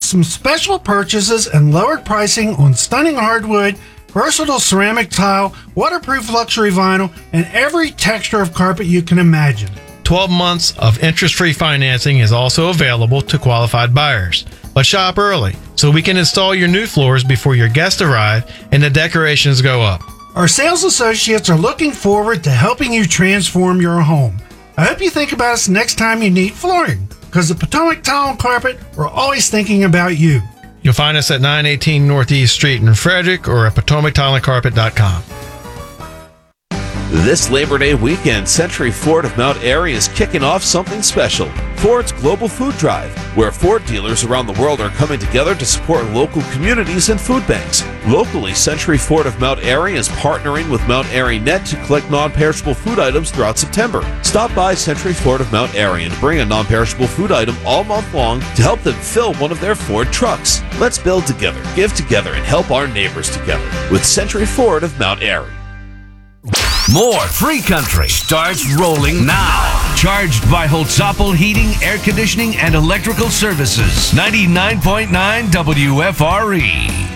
some special purchases and lowered pricing on stunning hardwood, versatile ceramic tile, waterproof luxury vinyl, and every texture of carpet you can imagine. 12 months of interest-free financing is also available to qualified buyers. But shop early so we can install your new floors before your guests arrive and the decorations go up. Our sales associates are looking forward to helping you transform your home. I hope you think about us next time you need flooring, because at Potomac Tile and Carpet, we're always thinking about you. You'll find us at 918 Northeast Street in Frederick or at PotomacTileandCarpet.com. This Labor Day weekend, Century Ford of Mount Airy is kicking off something special. Ford's Global Food Drive, where Ford dealers around the world are coming together to support local communities and food banks. Locally, Century Ford of Mount Airy is partnering with Mount Airy Net to collect non-perishable food items throughout September. Stop by Century Ford of Mount Airy and bring a non-perishable food item all month long to help them fill one of their Ford trucks. Let's build together, give together, and help our neighbors together with Century Ford of Mount Airy. More Free Country starts rolling now. Charged by Holtzapfel Heating, Air Conditioning, and Electrical Services. 99.9 WFRE.